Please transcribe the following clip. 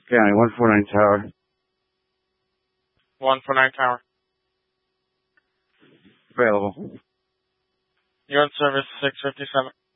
County, 149 Tower. 149 Tower. Available. You're on service 657.